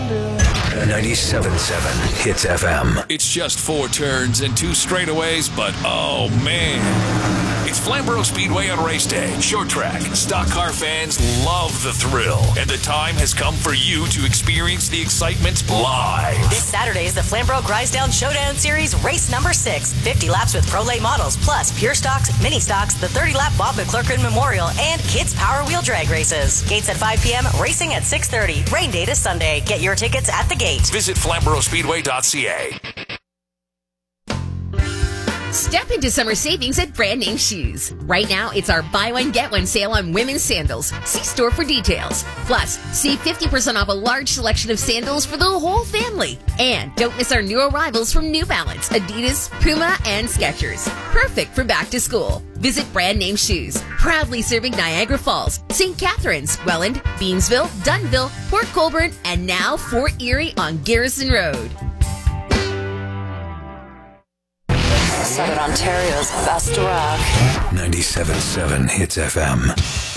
97.7 Hits FM. It's just 4 turns and 2 straightaways, but oh man. It's Flamborough Speedway on race day. Short track. Stock car fans love the thrill. And the time has come for you to experience the excitement live. This Saturday is the Flamborough Grisdown Showdown Series race number 6. 50 laps with Pro Late models, plus pure stocks, mini stocks, the 30-lap Bob McClurkin Memorial, and kids Power Wheel drag races. Gates at 5 p.m., racing at 6:30. Rain date is Sunday. Get your tickets at the gate. Visit FlamboroughSpeedway.ca. Step into summer savings at Brand Name Shoes. Right now, it's our buy one, get one sale on women's sandals. See store for details. Plus, save 50% off a large selection of sandals for the whole family. And don't miss our new arrivals from New Balance, Adidas, Puma, and Skechers. Perfect for back to school. Visit Brand Name Shoes. Proudly serving Niagara Falls, St. Catharines, Welland, Beamsville, Dunnville, Port Colborne, and now Fort Erie on Garrison Road. Southern Ontario's best rock. 97.7 Hits FM.